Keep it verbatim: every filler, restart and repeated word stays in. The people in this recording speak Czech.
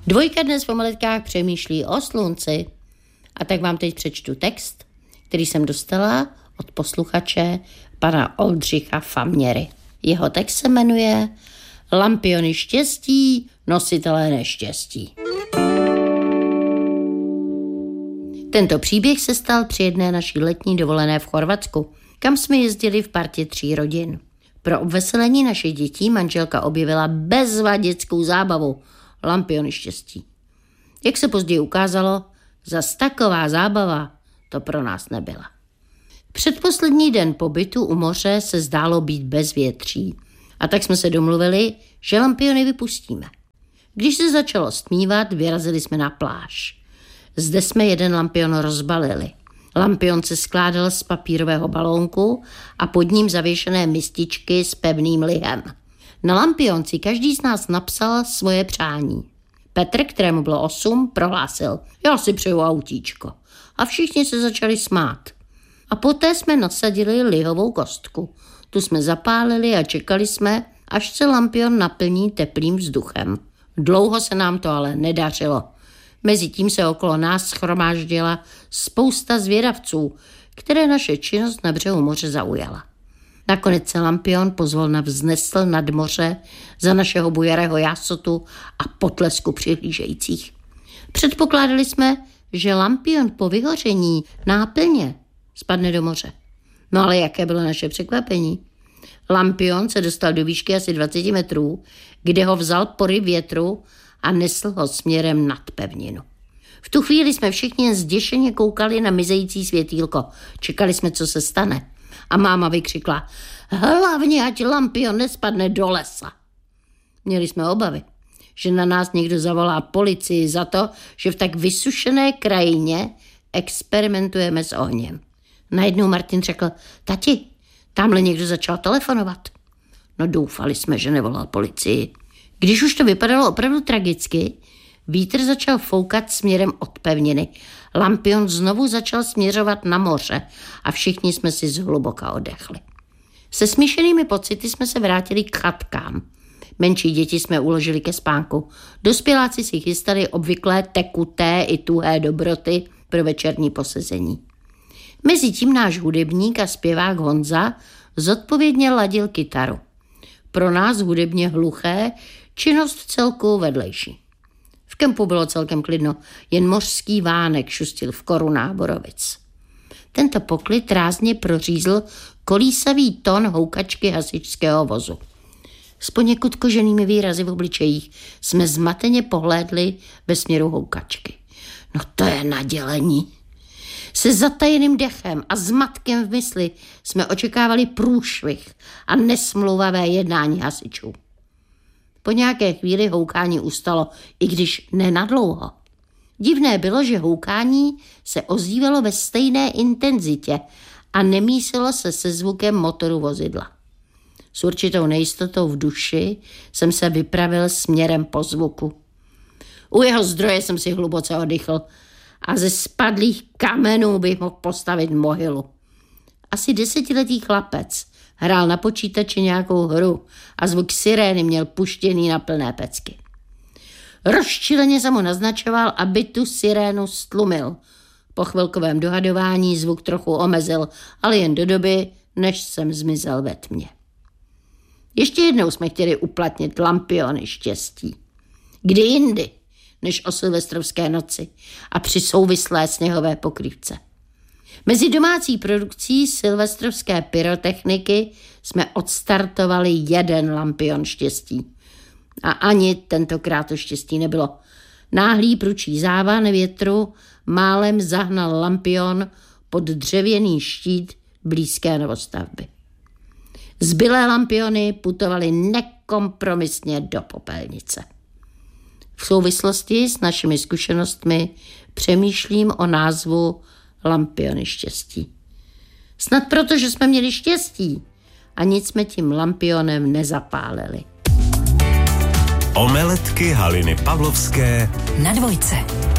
Dvojka dnes v omeletkách přemýšlí o slunci. A tak vám teď přečtu text, který jsem dostala od posluchače pana Oldřicha Faměry. Jeho text se jmenuje Lampiony štěstí, nositelé neštěstí. Tento příběh se stal při jedné naší letní dovolené v Chorvatsku, kam jsme jezdili v partě tří rodin. Pro obveselení našich dětí manželka objevila bezvadickou zábavu lampiony štěstí. Jak se později ukázalo, zas taková zábava to pro nás nebyla. Předposlední den pobytu u moře se zdálo být bezvětří a tak jsme se domluvili, že lampiony vypustíme. Když se začalo stmívat, vyrazili jsme na pláž. Zde jsme jeden lampion rozbalili. Lampion se skládal z papírového balónku a pod ním zavěšené mističky s pevným lihem. Na lampionci každý z nás napsal svoje přání. Petr, kterému bylo osm, prohlásil: já si přeju autíčko. A všichni se začali smát. A poté jsme nasadili lihovou kostku. Tu jsme zapálili a čekali jsme, až se lampion naplní teplým vzduchem. Dlouho se nám to ale nedařilo. Mezitím se okolo nás shromáždila spousta zvědavců, které naše činnost na břehu moře zaujala. Nakonec se lampion pozvolna vznesl nad moře za našeho bujarého jásotu a potlesku přihlížejících. Předpokládali jsme, že lampion po vyhoření náplně spadne do moře. No ale jaké bylo naše překvapení? Lampion se dostal do výšky asi dvacet metrů, kde ho vzal poryv větru a nesl ho směrem nad pevninu. V tu chvíli jsme všichni zděšeně koukali na mizející světýlko. Čekali jsme, co se stane. A máma vykřikla: hlavně ať lampion nespadne do lesa. Měli jsme obavy, že na nás někdo zavolá policii za to, že v tak vysušené krajině experimentujeme s ohněm. Najednou Martin řekl: tati, tamhle někdo začal telefonovat. No doufali jsme, že nevolal policii. Když už to vypadalo opravdu tragicky, vítr začal foukat směrem od pevniny. Lampion znovu začal směřovat na moře a všichni jsme si zhluboka oddechli. Se smíšenými pocity jsme se vrátili k chatkám. Menší děti jsme uložili ke spánku. Dospěláci si chystali obvyklé tekuté i tuhé dobroty pro večerní posezení. Mezitím náš hudebník a zpěvák Honza zodpovědně ladil kytaru. Pro nás hudebně hluché činnost vcelku vedlejší. V kempu bylo celkem klidno, jen mořský vánek šustil v korunách borovic. Tento poklid rázně prořízl kolísavý tón houkačky hasičského vozu. S poněkud koženými výrazy v obličejích jsme zmateně pohlédli ve směru houkačky. No to je nadělení. Se zatajeným dechem a zmatkem v mysli jsme očekávali průšvih a nesmluvavé jednání hasičů. Po nějaké chvíli houkání ustalo, i když ne nadlouho. Divné bylo, že houkání se ozývalo ve stejné intenzitě a nemísilo se se zvukem motoru vozidla. S určitou nejistotou v duši jsem se vypravil směrem po zvuku. U jeho zdroje jsem si hluboce oddychl a ze spadlých kamenů bych mohl postavit mohylu. Asi desetiletý chlapec hrál na počítači nějakou hru a zvuk sirény měl puštěný na plné pecky. Rozčileně jsem mu naznačoval, aby tu sirénu stlumil. Po chvilkovém dohadování zvuk trochu omezil, ale jen do doby, než jsem zmizel ve tmě. Ještě jednou jsme chtěli uplatnit lampiony štěstí. Kdy jindy, než o silvestrovské noci a při souvislé sněhové pokrývce. Mezi domácí produkcí silvestrovské pyrotechniky jsme odstartovali jeden lampion štěstí. A ani tentokrát to štěstí nebylo. Náhlý prudší závan větru málem zahnal lampion pod dřevěný štít blízké novostavby. Zbylé lampiony putovaly nekompromisně do popelnice. V souvislosti s našimi zkušenostmi přemýšlím o názvu lampiony štěstí. Snad proto, že jsme měli štěstí a nic jsme tím lampionem nezapálili. Omeletky Haliny Pavlovské na dvojce.